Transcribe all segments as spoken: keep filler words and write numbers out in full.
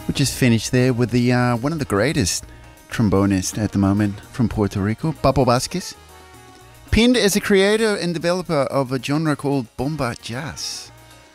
We just finished there with the uh, one of the greatest trombonists at the moment from Puerto Rico, Papo Vasquez. Pinned as a creator and developer of a genre called bomba jazz.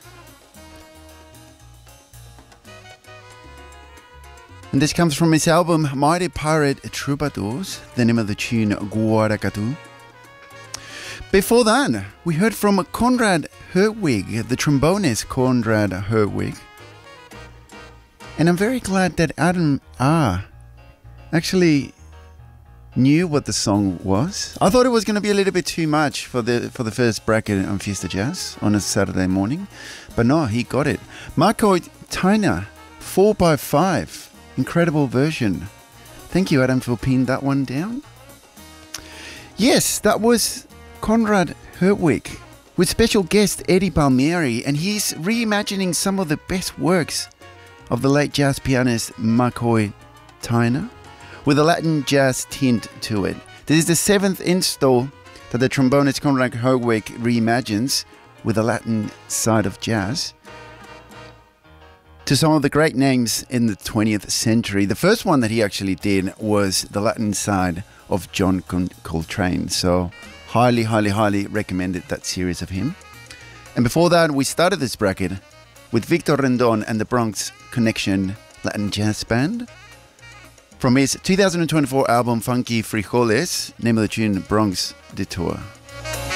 And this comes from his album Mighty Pirate Troubadours, the name of the tune Guaracatu. Before that, we heard from Conrad Herwig, the trombonist Conrad Herwig. And I'm very glad that Adam R. actually knew what the song was. I thought it was going to be a little bit too much for the for the first bracket on Fiesta Jazz on a Saturday morning. But no, he got it. Marco Tyner, four by five. Incredible version. Thank you, Adam, for pinning that one down. Yes, that was Conrad Herwig with special guest Eddie Palmieri, and he's reimagining some of the best works of the late jazz pianist McCoy Tyner with a Latin jazz tint to it. This is the seventh install that the trombonist Conrad Herwig reimagines with a Latin side of jazz to some of the great names in the twentieth century. The first one that he actually did was the Latin side of John Coltrane. So highly, highly, highly recommended that series of him. And before that, we started this bracket with Victor Rendon and the Bronx Connection Latin Jazz Band from his two thousand twenty-four album Funky Frijoles, name of the tune Bronx Detour.